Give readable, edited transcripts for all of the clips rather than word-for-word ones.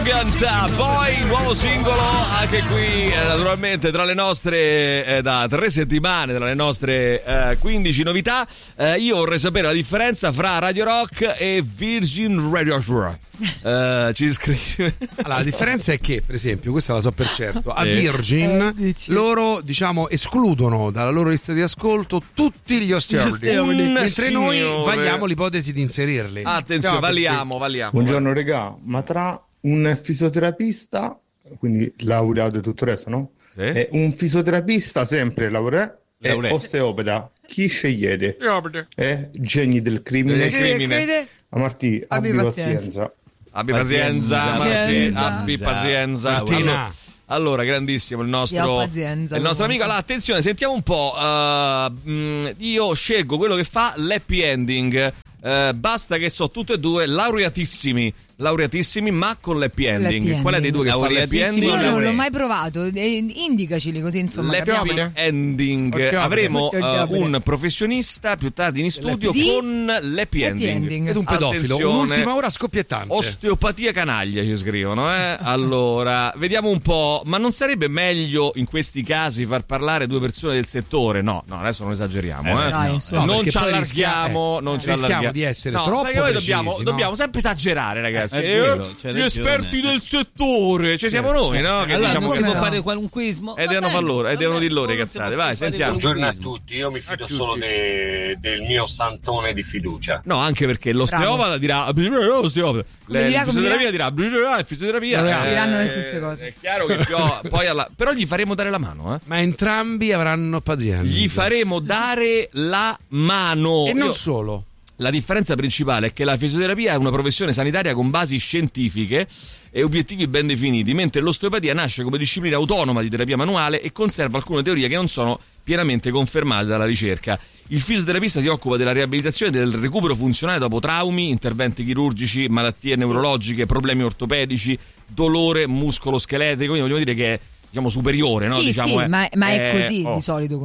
Tanganta, poi nuovo singolo anche qui naturalmente tra le nostre da 3 settimane, tra le nostre 15 novità. Io vorrei sapere la differenza fra Radio Rock e Virgin Radio Rock. Ci scrive. Allora, la differenza è che, per esempio, questa la so per certo, a Virgin loro, diciamo, escludono dalla loro lista di ascolto tutti gli osteopati, mentre noi vagliamo l'ipotesi di inserirli. Attenzione, vagliamo. Buongiorno regà, ma tra un fisioterapista, quindi laureato e tutto il resto, no? E un fisioterapista sempre laureato e osteopata, chi scegliete? Geni del crimine. A Martì, abbi pazienza. Abbi pazienza. Allora, grandissimo il nostro amico. Allora, attenzione, sentiamo un po'. Io scelgo quello che fa l'happy ending. Basta che so tutte e due laureatissimi, ma con l'happy ending. Qual è dei due che fa l'happy ending? Io non l'ho mai provato, indicacili così, insomma. L'happy ending. Avremo un professionista più tardi in studio con l'happy ending. Ed un pedofilo, un'ultima ora scoppiettante. Osteopatia canaglia ci scrivono, Allora, vediamo un po'. Ma non sarebbe meglio in questi casi far parlare due persone del settore? No, adesso non esageriamo, Dai, non ci allarghiamo, rischiamo di essere troppo perché noi precisi, dobbiamo sempre esagerare, ragazzi. Vero, gli esperti del settore, siamo noi, no? Che allora, diciamo non si può fare qualunquismo e devono fare loro, e devono dire loro cazzate. Vai, sentiamo. Buongiorno a tutti, io mi fido solo del mio santone di fiducia. No, anche perché l'osteopata dirà l'osteopata, la fisioterapia dirà fisioterapia, diranno le stesse cose. È chiaro che poi però gli faremo dare la mano, ma entrambi avranno pazienza. Gli faremo dare la mano e non solo. La differenza principale è che la fisioterapia è una professione sanitaria con basi scientifiche e obiettivi ben definiti, mentre l'osteopatia nasce come disciplina autonoma di terapia manuale e conserva alcune teorie che non sono pienamente confermate dalla ricerca. Il fisioterapista si occupa della riabilitazione e del recupero funzionale dopo traumi, interventi chirurgici, malattie neurologiche, problemi ortopedici, dolore muscoloscheletico, quindi vogliamo dire che è superiore, no? Sì, ma è così di solito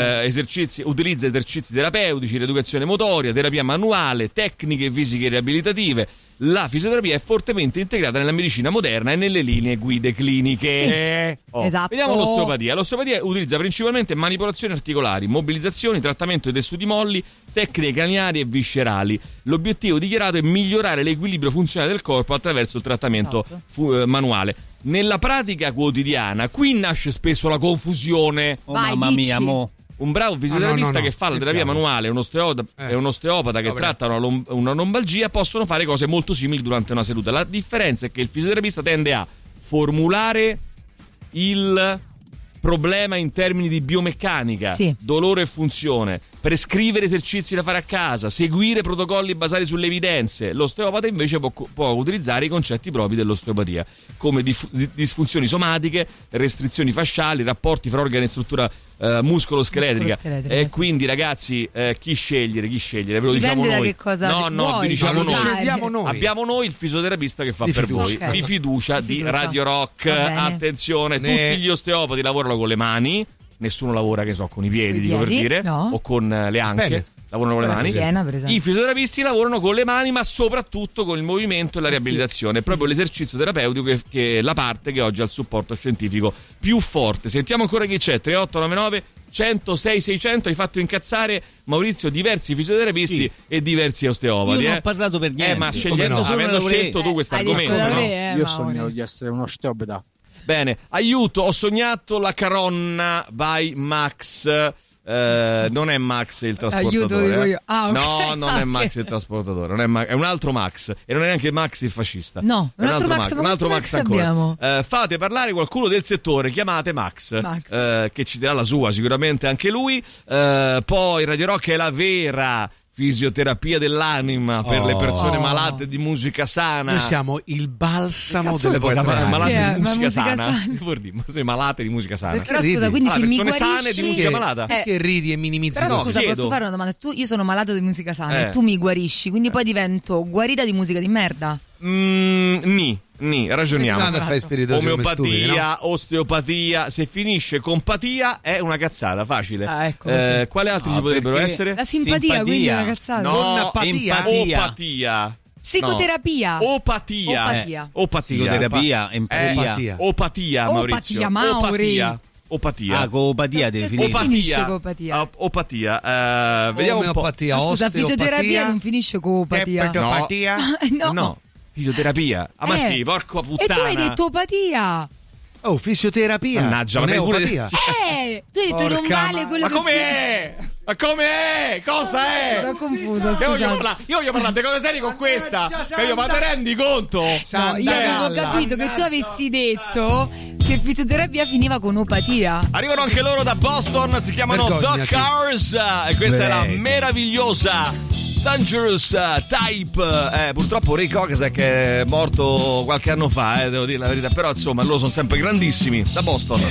utilizza esercizi terapeutici, rieducazione motoria, terapia manuale, tecniche fisiche riabilitative. La fisioterapia è fortemente integrata nella medicina moderna e nelle linee guide cliniche. Esatto. Vediamo l'osteopatia. L'osteopatia utilizza principalmente manipolazioni articolari, mobilizzazioni, trattamento dei tessuti molli, tecniche craniali e viscerali. L'obiettivo dichiarato è migliorare l'equilibrio funzionale del corpo attraverso il trattamento manuale. Nella pratica quotidiana qui nasce spesso la confusione. Mamma mia, mo. Un bravo fisioterapista che fa la terapia manuale e un osteopata che tratta una lombalgia possono fare cose molto simili durante una seduta. La differenza è che il fisioterapista tende a formulare il problema in termini di biomeccanica, dolore e funzione, prescrivere esercizi da fare a casa, seguire protocolli basati sulle evidenze. L'osteopata invece può utilizzare i concetti propri dell'osteopatia, come disfunzioni somatiche, restrizioni fasciali, rapporti fra organi e struttura muscolo-scheletrica. E quindi, ragazzi, chi scegliere? Ve lo diciamo noi. Che cosa vi diciamo noi. Scegliamo noi. Abbiamo noi il fisioterapista che fa di per fiducia. voi, di fiducia, di Radio Rock. Attenzione, tutti gli osteopati lavorano con le mani. Nessuno lavora, con i piedi, dico per dire, o con le anche. Bene. Lavorano con le mani. Schiena, per esempio. I fisioterapisti lavorano con le mani, ma soprattutto con il movimento e la riabilitazione. È proprio l'esercizio terapeutico che è la parte che oggi ha il supporto scientifico più forte. Sentiamo ancora chi c'è. 3899 106 600. Hai fatto incazzare, Maurizio, diversi fisioterapisti e diversi osteopati. Io non ho parlato per niente. Ma avendo scelto tu questo argomento, io sogno di essere uno osteopata. Bene, aiuto, ho sognato la caronna by Max. Non è Max il trasportatore. Aiuto, dico io. Okay. No, non è Max il trasportatore, è un altro Max. E non è neanche Max il fascista. No, un altro Max abbiamo. Fate parlare qualcuno del settore, chiamate Max. Che ci dirà la sua, sicuramente anche lui. Poi Radio Rock è la vera fisioterapia dell'anima per le persone malate di musica sana. Noi siamo il balsamo delle vostre malate di musica sana. Sei malate di musica sana. Però scusa, quindi se mi guarisci, sane di musica malata. Che ridi e minimizzi. Però scusa, posso fare una domanda? Io sono malato di musica sana e tu mi guarisci, quindi poi divento guarita di musica di merda. Ragioniamo. Omeopatia, osteopatia, se finisce con patia è una cazzata, facile. Quale altri ci potrebbero essere? La simpatia, quindi è una cazzata. No, empatia. Opatia. Psicoterapia. No. Opatia. Psicoterapia, empatia. Opatia, Maurizio. Opatia. Copatia finisce copatia. Vediamo un po'. Scusa, fisioterapia non finisce copatia. No. Fisioterapia. Martì, porco puttana. E tu hai detto opatia. Oh, fisioterapia. Mannaggia, non è opatia. Tu hai detto non vale quello che... Ma com'è? Cosa è? Sono confusa, scusa. Io voglio parlare di cose serie con questa. Ma te rendi conto? No, io avevo capito che tu avessi detto che fisioterapia finiva con opatia. Arrivano anche loro da Boston, si chiamano The Cars e questa è la meravigliosa Dangerous Type. Purtroppo Ray Kokasek è morto qualche anno fa, devo dire la verità, però insomma loro sono sempre grandissimi. Da Boston.